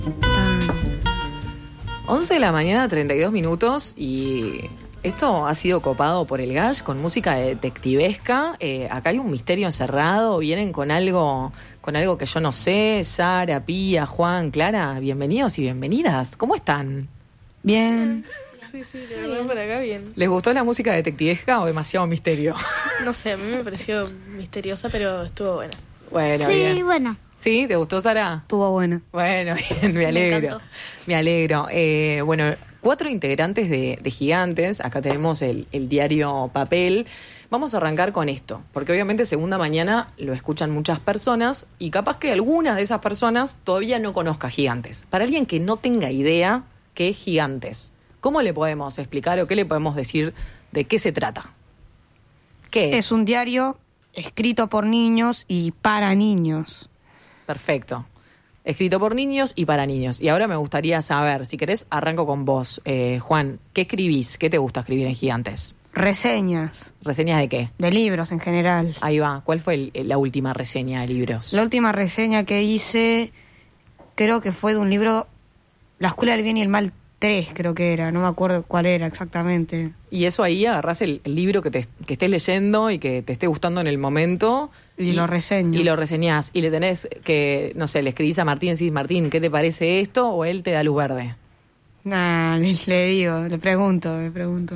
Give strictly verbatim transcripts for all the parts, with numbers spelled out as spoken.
once de la mañana, treinta y dos minutos, y esto ha sido copado por el Gash con música detectivesca. Eh, acá hay un misterio encerrado, vienen con algo, con algo que yo no sé. Sara, Pía, Juan, Clara, bienvenidos y bienvenidas. ¿Cómo están? Bien. Sí, sí, de verdad por acá bien. ¿Les gustó la música detectivesca o demasiado misterio? No sé, a mí me pareció misteriosa, pero estuvo buena. Bueno, sí, bien. bueno. ¿Sí? ¿Te gustó, Sara? Estuvo buena. Bueno, bien, me alegro. Me encantó. Me alegro. Eh, bueno, cuatro integrantes de, de Gigantes. Acá tenemos el, el diario Papel. Vamos a arrancar con esto, porque obviamente Segunda Mañana lo escuchan muchas personas y capaz que algunas de esas personas todavía no conozca Gigantes. Para alguien que no tenga idea qué es Gigantes, ¿cómo le podemos explicar o qué le podemos decir de qué se trata? ¿Qué es? Es un diario escrito por niños y para niños. Perfecto. Escrito por niños y para niños. Y ahora me gustaría saber, si querés, arranco con vos. Eh, Juan, ¿qué escribís? ¿Qué te gusta escribir en Gigantes? Reseñas ¿Reseñas de qué? de libros en general. Ahí va. ¿Cuál fue el- la última reseña de libros? La última reseña que hice creo que fue de un libro, La Escuela del Bien y el Mal tres, creo que era. No me acuerdo cuál era exactamente. Y eso ahí agarrás el, el libro que, te, que estés leyendo y que te esté gustando en el momento. Y lo reseño. Y lo reseñás. Y le tenés que, no sé, le escribís a Martín y decís, Martín, ¿qué te parece esto? O él te da luz verde. Nah, le, le digo, le pregunto, le pregunto.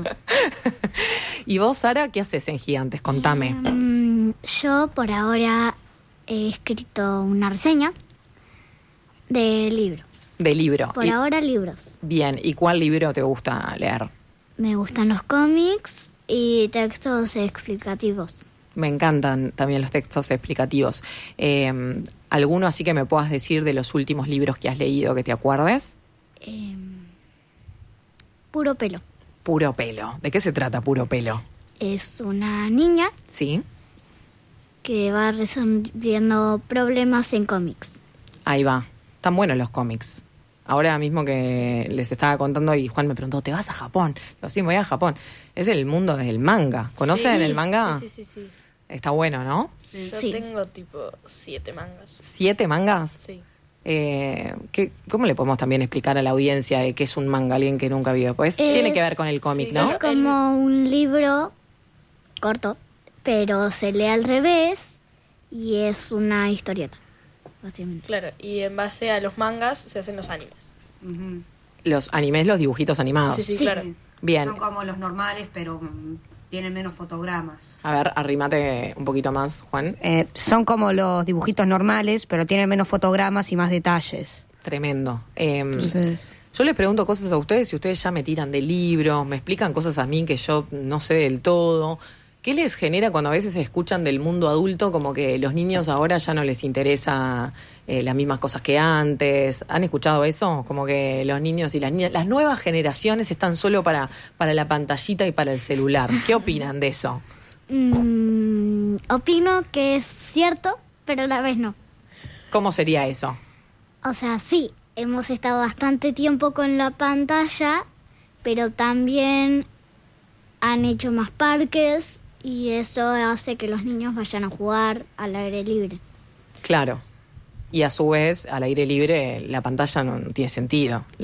¿Y vos, Sara, qué haces en Gigantes? Contame. Mm, yo por ahora he escrito una reseña de libro. De libro. Por Y- ahora libros. Bien. ¿Y cuál libro te gusta leer? Me gustan los cómics y textos explicativos. Me encantan también los textos explicativos. Eh, ¿Alguno así que me puedas decir de los últimos libros que has leído que te acuerdes? Eh, puro pelo. Puro pelo. ¿De qué se trata Puro pelo? Es una niña Sí. que va resolviendo problemas en cómics. Ahí va. Están buenos los cómics. Ahora mismo que les estaba contando y Juan me preguntó, ¿te vas a Japón? Digo, sí, me voy a Japón. Es el mundo del manga. ¿Conocen Sí, el manga? Sí, sí, sí, sí. Está bueno, ¿no? Yo Sí. tengo tipo siete mangas. ¿Siete mangas? Sí. Eh, ¿qué, ¿Cómo le podemos también explicar a la audiencia de qué es un manga, alguien que nunca vio? Pues Es- tiene que ver con el cómic, sí, ¿no? Es como un libro corto, pero se lee al revés y es una historieta, básicamente. Claro, y en base a los mangas se hacen los animes. Ujú. Los animes, los dibujitos animados. Sí, sí, Sí. claro. Bien. Son como los normales, pero mm, tienen menos fotogramas. A ver, arrímate un poquito más, Juan. Eh, son como los dibujitos normales, pero tienen menos fotogramas y más detalles. Tremendo. Eh, Entonces, yo les pregunto cosas a ustedes y ustedes ya me tiran de libros, me explican cosas a mí que yo no sé del todo. ¿Qué les genera cuando a veces escuchan del mundo adulto como que los niños ahora ya no les interesa eh, las mismas cosas que antes? ¿Han escuchado eso? Como que los niños y las niñas, las nuevas generaciones están solo para, para la pantallita y para el celular. ¿Qué opinan de eso? Mm, opino que es cierto, pero a la vez no. ¿Cómo sería eso? O sea, sí, hemos estado bastante tiempo con la pantalla, pero también han hecho más parques y eso hace que los niños vayan a jugar al aire libre. Claro. Y a su vez, al aire libre, la pantalla no tiene sentido.